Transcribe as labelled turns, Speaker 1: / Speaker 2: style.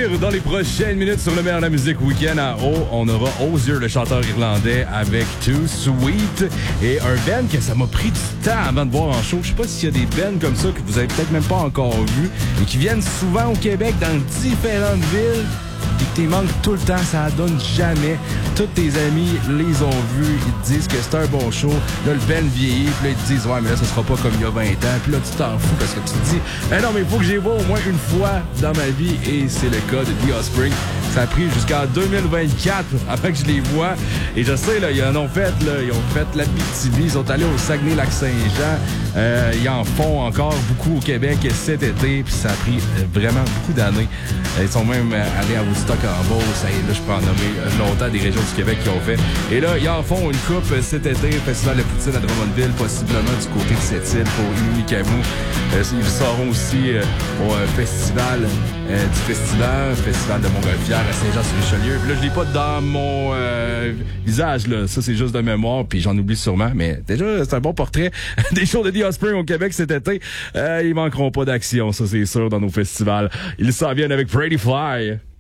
Speaker 1: venir dans les prochaines minutes sur le meilleur de la musique week-end à O. On aura Osier, le chanteur irlandais, avec Too Sweet. Et un band que ça m'a pris du temps avant de voir en show. Je sais pas s'il y a des bands comme ça que vous avez peut-être même pas encore vu et qui viennent souvent au Québec dans différentes villes. Et que t'es manques tout le temps, ça donne jamais. Tous tes amis les ont vus, ils te disent que c'est un bon show. Là, le band vieillit, puis là, ils te disent, ouais, mais là, ça sera pas comme il y a 20 ans. Puis là, tu t'en fous parce que tu te dis, non, mais il faut que j'y vois au moins une fois dans ma vie. Et c'est le cas de The Offspring. Ça a pris jusqu'en 2024 avant que je les vois. Et je sais, là, ils ont fait l'Abitibi, ils sont allés au Saguenay-Lac-Saint-Jean. Ils en font encore beaucoup au Québec cet été, puis ça a pris vraiment beaucoup d'années. Ils sont même allés à Woodstock en Beauce. Là, je peux en nommer longtemps des régions du Québec qui ont fait. Et là, ils en font une coupe cet été, Festival de Poutine à Drummondville, possiblement du côté de Sept-Îles pour Inouï-Camou. Ils seront aussi au festival du Festival de Montgolfière à Saint-Jean-sur-Richelieu. Puis là, je l'ai pas dans mon visage, là. Ça, c'est juste de mémoire, puis j'en oublie sûrement. Mais déjà, c'est un bon portrait des shows de The Offspring au Québec cet été. Ils manqueront pas d'action, ça, c'est sûr, dans nos festivals. Ils s'en viennent avec Pretty Fly.